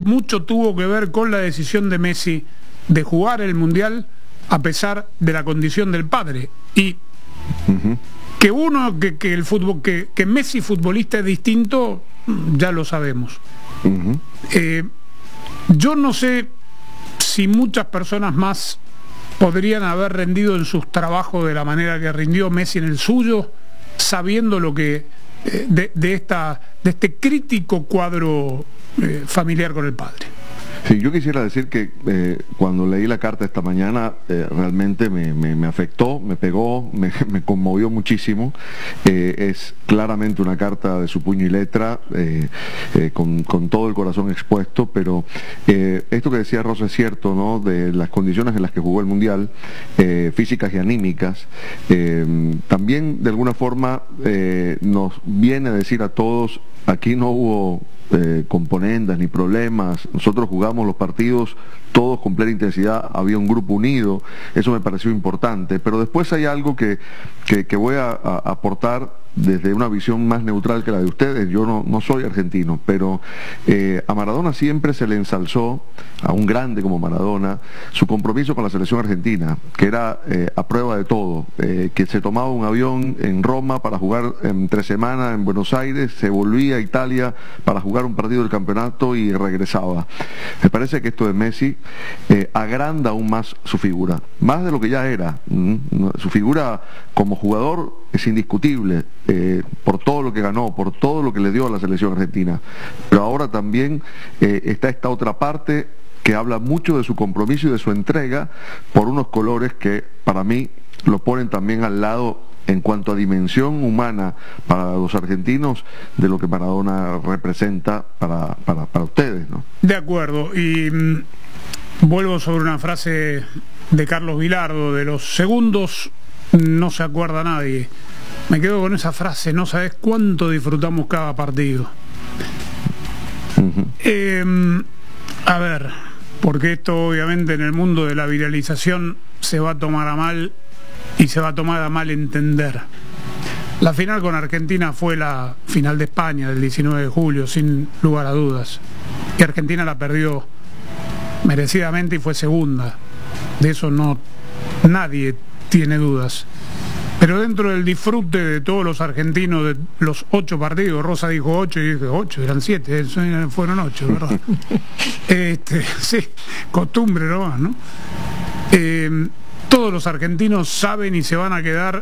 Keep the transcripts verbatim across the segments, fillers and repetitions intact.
mucho tuvo que ver con la decisión de Messi de jugar el Mundial a pesar de la condición del padre. Y uh-huh. que uno, que, que el fútbol, que, que Messi futbolista es distinto, ya lo sabemos. Uh-huh. eh, yo no sé si muchas personas más podrían haber rendido en sus trabajos de la manera que rindió Messi en el suyo, sabiendo lo que eh, de, de esta de este crítico cuadro eh, familiar con el padre. Sí, yo quisiera decir que eh, cuando leí la carta esta mañana eh, realmente me, me, me afectó, me pegó, me, me conmovió muchísimo. Eh, es claramente una carta de su puño y letra, eh, eh, con, con todo el corazón expuesto, pero eh, esto que decía Rosa es cierto, ¿no? De las condiciones en las que jugó el Mundial, eh, físicas y anímicas, eh, también de alguna forma eh, nos viene a decir a todos, aquí no hubo Eh, componendas ni problemas, nosotros jugamos los partidos todos con plena intensidad, había un grupo unido, eso me pareció importante, pero después hay algo que, que, que voy a, a aportar desde una visión más neutral que la de ustedes. Yo no, no soy argentino, pero eh, a Maradona siempre se le ensalzó, a un grande como Maradona, su compromiso con la selección argentina, que era eh, a prueba de todo, eh, que se tomaba un avión en Roma para jugar entre semana en Buenos Aires, se volvía a Italia para jugar un partido del campeonato y regresaba. Me parece que esto de Messi eh, agranda aún más su figura, más de lo que ya era. Mm, su figura como jugador es indiscutible, eh, por todo lo que ganó, por todo lo que le dio a la selección argentina, pero ahora también eh, está esta otra parte que habla mucho de su compromiso y de su entrega por unos colores que para mí lo ponen también al lado en cuanto a dimensión humana para los argentinos de lo que Maradona representa para, para, para ustedes, ¿no? De acuerdo, y mmm, vuelvo sobre una frase de Carlos Vilardo: de los segundos no se acuerda nadie. Me quedo con esa frase, no sabes cuánto disfrutamos cada partido. Uh-huh. eh, a ver, porque esto obviamente en el mundo de la viralización se va a tomar a mal y se va a tomar a mal entender. La final con Argentina fue la final de España del diecinueve de julio, sin lugar a dudas, y Argentina la perdió merecidamente y fue segunda, de eso no nadie tiene dudas. Pero dentro del disfrute de todos los argentinos de los ocho partidos, Rosa dijo ocho y dije ocho, eran siete, fueron ocho, ¿verdad? este, sí, costumbre nomás, ¿no? Eh, todos los argentinos saben y se van a quedar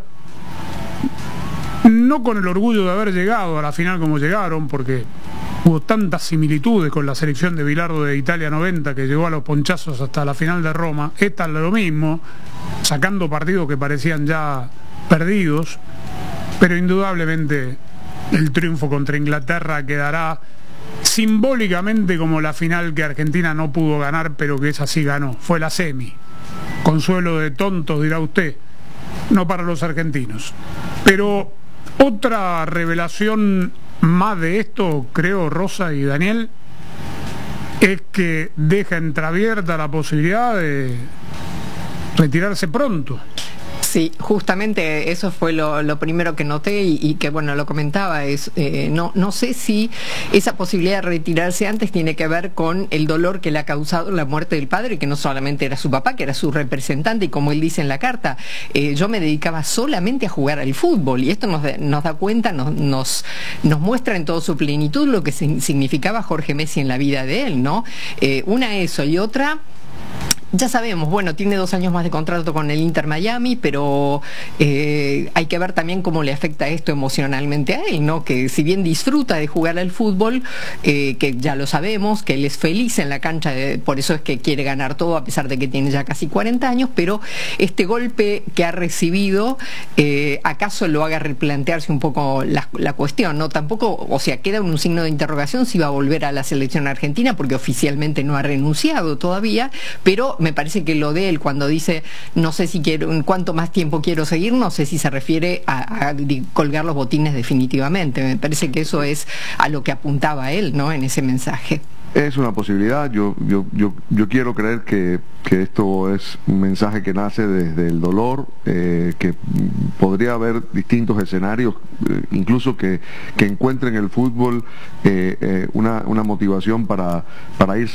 no con el orgullo de haber llegado a la final como llegaron, porque hubo tantas similitudes con la selección de Bilardo de Italia noventa que llegó a los ponchazos hasta la final de Roma. Esta es lo mismo, sacando partidos que parecían ya perdidos, pero indudablemente el triunfo contra Inglaterra quedará simbólicamente como la final que Argentina no pudo ganar, pero que esa sí ganó, fue la semi. Consuelo de tontos, dirá usted, no para los argentinos. Pero otra revelación más de esto, creo, Rosa y Daniel, es que deja entreabierta la posibilidad de retirarse pronto. Sí, justamente eso fue lo, lo primero que noté y, y que, bueno, lo comentaba, es eh, no, no sé si esa posibilidad de retirarse antes tiene que ver con el dolor que le ha causado la muerte del padre, que no solamente era su papá, que era su representante, y como él dice en la carta, eh, yo me dedicaba solamente a jugar al fútbol, y esto nos, nos da cuenta, nos, nos, nos muestra en toda su plenitud lo que significaba Jorge Messi en la vida de él, ¿no? Eh, una eso, y otra... Ya sabemos, bueno, tiene dos años más de contrato con el Inter Miami, pero eh, hay que ver también cómo le afecta esto emocionalmente a él, ¿no? Que si bien disfruta de jugar al fútbol, eh, que ya lo sabemos, que él es feliz en la cancha, de, por eso es que quiere ganar todo a pesar de que tiene ya casi cuarenta años, pero este golpe que ha recibido, eh, acaso lo haga replantearse un poco la, la cuestión, ¿no? Tampoco, o sea, queda un signo de interrogación si va a volver a la selección argentina, porque oficialmente no ha renunciado todavía, pero me parece que lo de él cuando dice no sé si quiero, en cuánto más tiempo quiero seguir, no sé si se refiere a, a colgar los botines definitivamente. Me parece que eso es a lo que apuntaba él, ¿no? En ese mensaje. Es una posibilidad. Yo yo yo yo quiero creer que, que esto es un mensaje que nace desde el dolor, eh, que podría haber distintos escenarios, eh, incluso que, que encuentren el fútbol eh, eh, una, una motivación para, para irse